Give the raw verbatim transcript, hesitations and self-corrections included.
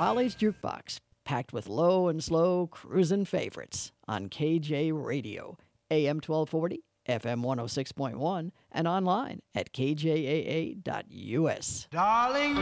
Raleigh's Jukebox, packed with low and slow cruising favorites on K J Radio, A M twelve forty, F M one oh six point one, and online at K J A A dot U S. Darling,